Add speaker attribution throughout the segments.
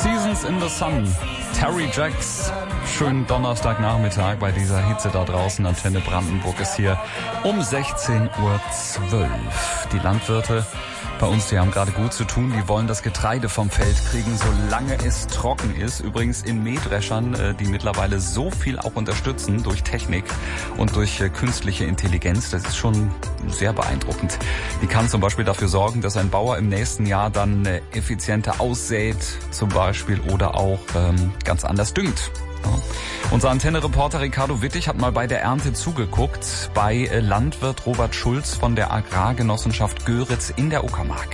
Speaker 1: Seasons in the Sun. Terry Jacks. Schönen Donnerstagnachmittag bei dieser Hitze da draußen. Antenne Brandenburg ist hier um 16:12 Uhr. Die Landwirte bei uns, die haben gerade gut zu tun. Die wollen das Getreide vom Feld kriegen, solange es trocken ist. Übrigens in Mähdreschern, die mittlerweile so viel auch unterstützen durch Technik und durch künstliche Intelligenz. Das ist schon sehr beeindruckend. Die kann zum Beispiel dafür sorgen, dass ein Bauer im nächsten Jahr dann effizienter aussät zum Beispiel oder auch ganz anders düngt. Ja. Unser Antenne-Reporter Ricardo Wittig hat mal bei der Ernte zugeguckt bei Landwirt Robert Schulz von der Agrargenossenschaft Göritz in der Uckermark.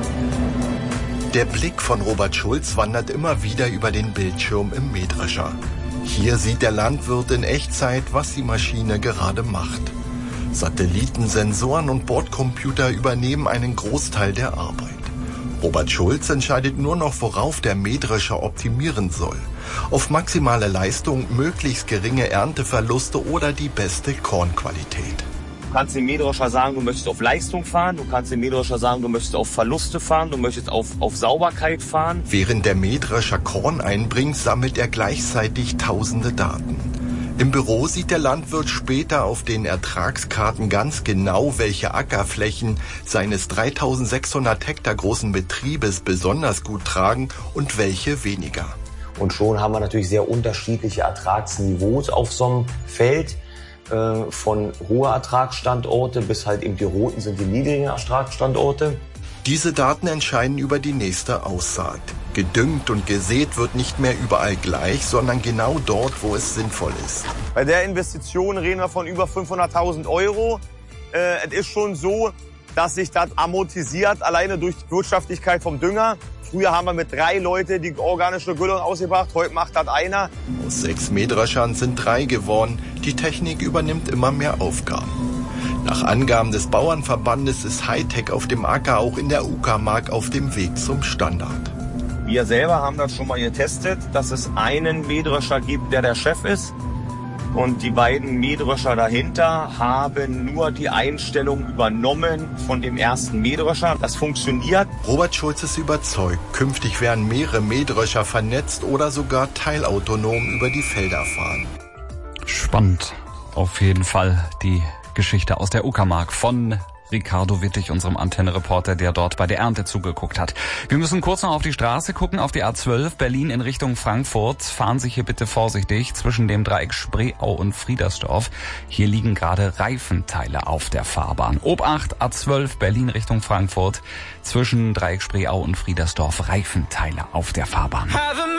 Speaker 2: Der Blick von Robert Schulz wandert immer wieder über den Bildschirm im Mähdrescher. Hier sieht der Landwirt in Echtzeit, was die Maschine gerade macht. Satelliten, Sensoren und Bordcomputer übernehmen einen Großteil der Arbeit. Robert Schulz entscheidet nur noch, worauf der Mähdrescher optimieren soll. Auf maximale Leistung, möglichst geringe Ernteverluste oder die beste Kornqualität.
Speaker 3: Du kannst dem Mähdrescher sagen, du möchtest auf Leistung fahren. Du kannst dem Mähdrescher sagen, du möchtest auf Verluste fahren. Du möchtest auf Sauberkeit fahren.
Speaker 2: Während der Mähdrescher Korn einbringt, sammelt er gleichzeitig tausende Daten. Im Büro sieht der Landwirt später auf den Ertragskarten ganz genau, welche Ackerflächen seines 3600 Hektar großen Betriebes besonders gut tragen und welche weniger.
Speaker 3: Und schon haben wir natürlich sehr unterschiedliche Ertragsniveaus auf so einem Feld. Von hohe Ertragsstandorte bis halt eben die roten sind die niedrigen Ertragsstandorte.
Speaker 2: Diese Daten entscheiden über die nächste Aussaat. Gedüngt und gesät wird nicht mehr überall gleich, sondern genau dort, wo es sinnvoll ist.
Speaker 3: Bei der Investition reden wir von über 500.000 Euro. Es ist schon so, dass sich das amortisiert, alleine durch die Wirtschaftlichkeit vom Dünger. Früher haben wir mit 3 Leuten die organische Gülle ausgebracht, heute macht das einer.
Speaker 2: Aus 6 Mähdreschern sind 3 geworden. Die Technik übernimmt immer mehr Aufgaben. Nach Angaben des Bauernverbandes ist Hightech auf dem Acker auch in der Uckermark auf dem Weg zum Standard.
Speaker 3: Wir selber haben das schon mal getestet, dass es einen Mähdrescher gibt, der Chef ist. Und die beiden Mähdrescher dahinter haben nur die Einstellung übernommen von dem ersten Mähdrescher. Das funktioniert.
Speaker 2: Robert Schulz ist überzeugt, künftig werden mehrere Mähdrescher vernetzt oder sogar teilautonom über die Felder fahren.
Speaker 1: Spannend. Auf jeden Fall die Geschichte aus der Uckermark von Ricardo Wittig, unserem Antenne-Reporter, der dort bei der Ernte zugeguckt hat. Wir müssen kurz noch auf die Straße gucken, auf die A12 Berlin in Richtung Frankfurt. Fahren Sie hier bitte vorsichtig zwischen dem Dreieck Spreeau und Friedersdorf. Hier liegen gerade Reifenteile auf der Fahrbahn. Obacht, A12 Berlin Richtung Frankfurt. Zwischen Dreieck Spreeau und Friedersdorf Reifenteile auf der Fahrbahn.